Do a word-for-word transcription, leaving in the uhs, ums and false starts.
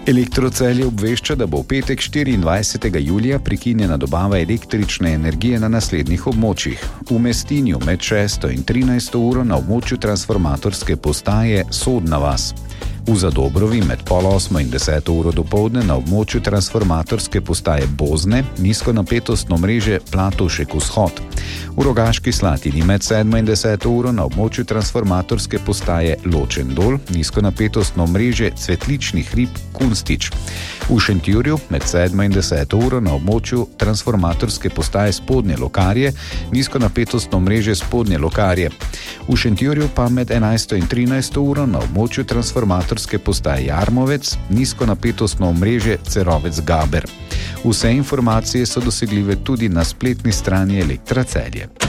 Elektrocelje obvešča, da bo v petek štiriindvajsetega julija prekinjena dobava električne energije na naslednjih območjih. V Mestinju med šesto in trinajsto uro na območju transformatorske postaje Sodna vas. V Zadobrovi med pol osmo in deseto uro dopoldne na območju transformatorske postaje Bozne nizkonapetostno mreže Platovšek vzhod. V Rogaški Slatini med sedmo in deseto uro na območju transformatorske postaje Ločen dol nizkonapetostno mreže Cvetličnih rib Kunstič. V Šentjurju med sedmo in deseto uro na območju transformatorske postaje Spodnje Lokarje nizkonapetostno mreže Spodnje Lokarje. V Šentjurju pa med enajsto in trinajsto uro na območju transformatorske postaje Jarmovec nizkonapetostno mreže Cerovec Gaber. Vse informacije so dosegljive tudi na spletni strani Elektra Celje.